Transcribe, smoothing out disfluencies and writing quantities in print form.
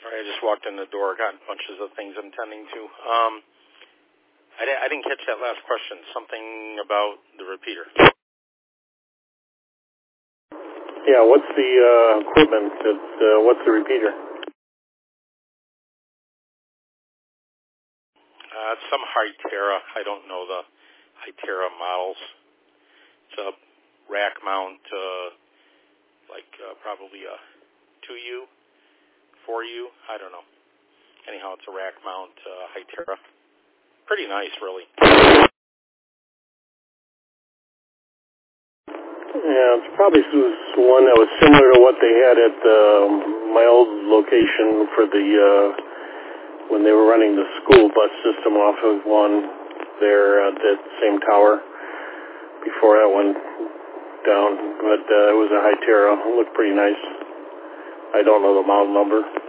Sorry, I just walked in the door, got bunches of things I'm tending to. I didn't catch that last question. Something about the repeater. Yeah, what's the equipment? What's the repeater? It's some Hytera. I don't know the Hytera models. It's a rack mount, probably a 2U, 4U. I don't know. Anyhow, it's a rack mount Hytera. Pretty nice, really. Yeah, it's probably one that was similar to what they had at my old location for the when they were running the school bus system off of one there at that same tower before that went down. But it was a Hytera. It looked pretty nice. I don't know the model number.